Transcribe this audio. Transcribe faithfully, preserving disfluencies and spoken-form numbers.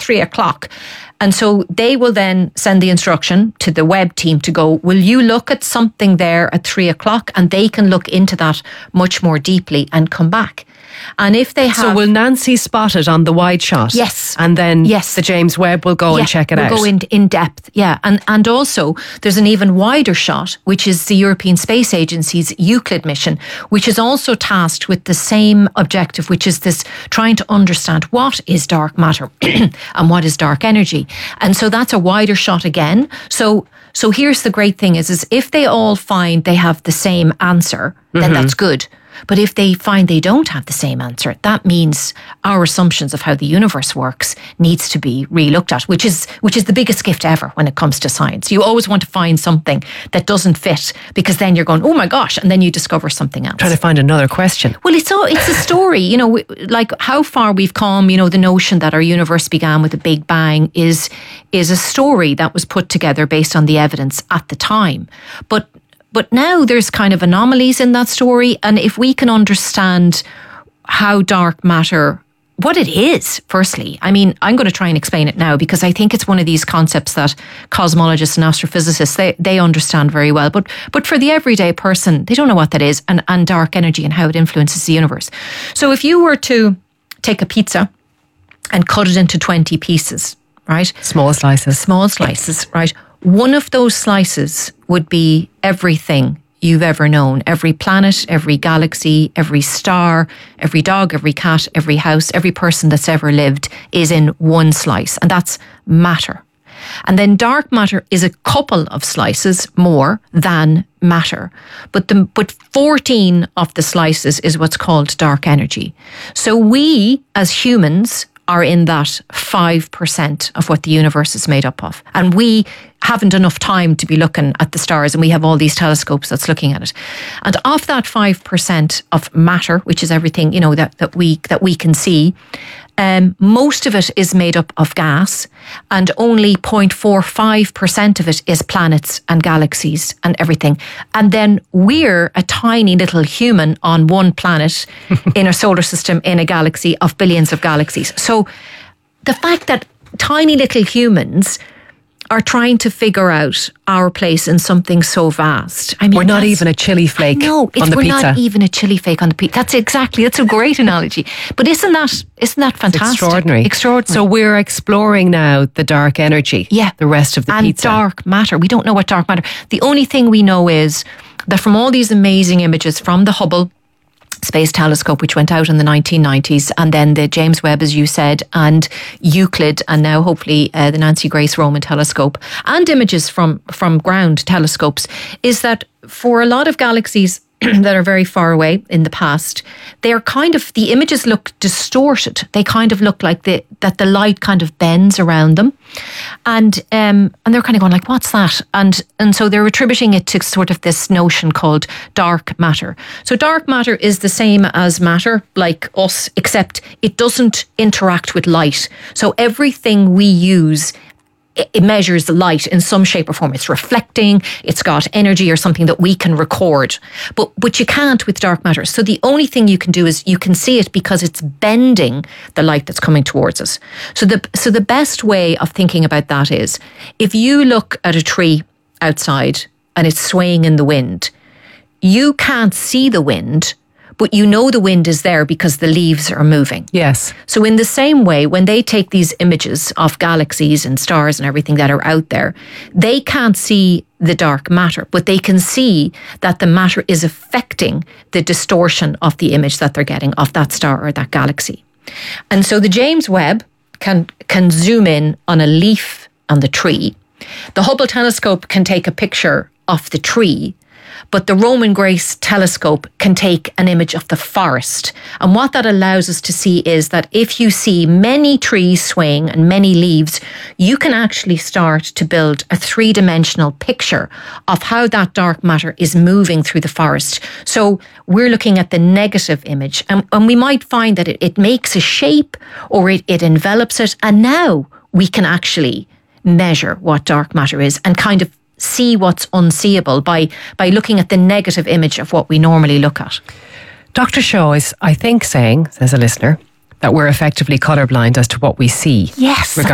three o'clock. And so they will then send the instruction to the Webb team to go, will you look at something there at three o'clock? And they can look into that much more deeply and come back. And if they have... So will Nancy spot it on the wide shot? Yes. And then yes. the James Webb will go yeah, and check it we'll out? We'll go in, in depth, yeah. And, and also there's an even wider shot, which is the European Space Agency's Euclid mission, which is also tasked with the same objective, which is this trying to understand what is dark matter and what is dark energy. And so that's a wider shot again. So so here's the great thing is, is if they all find they have the same answer, then mm-hmm. that's good. But if they find they don't have the same answer, that means our assumptions of how the universe works needs to be re-looked at, which is which is the biggest gift ever when it comes to science. You always want to find something that doesn't fit, because then you're going, oh my gosh, and then you discover something else. Trying to find another question. Well, it's all, it's a story, you know, like how far we've come. You know, the notion that our universe began with a big bang is is a story that was put together based on the evidence at the time. But But now there's kind of anomalies in that story. And if we can understand how dark matter, what it is, firstly, I mean, I'm going to try and explain it now, because I think it's one of these concepts that cosmologists and astrophysicists, they, they understand very well. But but for the everyday person, they don't know what that is, and, and dark energy and how it influences the universe. So if you were to take a pizza and cut it into twenty pieces, right? Small slices. Small slices, right? One of those slices would be everything you've ever known. Every planet, every galaxy, every star, every dog, every cat, every house, every person that's ever lived is in one slice. And that's matter. And then dark matter is a couple of slices more than matter. But the but fourteen of the slices is what's called dark energy. So we, as humans, are in that five percent of what the universe is made up of. And we haven't enough time to be looking at the stars, and we have all these telescopes that's looking at it. And of that five percent of matter, which is everything, you know, that, that we that we can see, um, most of it is made up of gas, and only zero point four five percent of it is planets and galaxies and everything. And then we're a tiny little human on one planet in a solar system in a galaxy of billions of galaxies. So the fact that tiny little humans are trying to figure out our place in something so vast. I mean, we're not even a chili flake no, on the we're pizza. We're not even a chili flake on the pizza. That's exactly, that's a great analogy. But isn't that, isn't that fantastic? It's extraordinary. Extraordinary. So we're exploring now the dark energy. Yeah. The rest of the and pizza. And dark matter. We don't know what dark matter. The only thing we know is that from all these amazing images from the Hubble Space Telescope, which went out in the nineteen nineties, and then the James Webb, as you said, and Euclid, and now hopefully uh, the Nancy Grace Roman Telescope, and images from, from ground telescopes, is that for a lot of galaxies that are very far away in the past, they're kind of, the images look distorted. They kind of look like the, that the light kind of bends around them. And um, and they're kind of going like, what's that? And and so they're attributing it to sort of this notion called dark matter. So dark matter is the same as matter, like us, except it doesn't interact with light. So everything we use, it measures the light in some shape or form. It's reflecting, it's got energy or something that we can record. But but you can't with dark matter. So the only thing you can do is you can see it because it's bending the light that's coming towards us. So the so the best way of thinking about that is, if you look at a tree outside and it's swaying in the wind, you can't see the wind, but you know the wind is there because the leaves are moving. Yes. So in the same way, when they take these images of galaxies and stars and everything that are out there, they can't see the dark matter, but they can see that the matter is affecting the distortion of the image that they're getting of that star or that galaxy. And so the James Webb can, can zoom in on a leaf on the tree. The Hubble telescope can take a picture of the tree, but the Roman Grace telescope can take an image of the forest. And what that allows us to see is that if you see many trees swaying and many leaves, you can actually start to build a three-dimensional picture of how that dark matter is moving through the forest. So we're looking at the negative image, and, and we might find that it, it makes a shape or it, it envelops it. And now we can actually measure what dark matter is and kind of see what's unseeable by by looking at the negative image of what we normally look at. Doctor Shaw is, I think, saying, says a listener, that we're effectively colourblind as to what we see. Yes.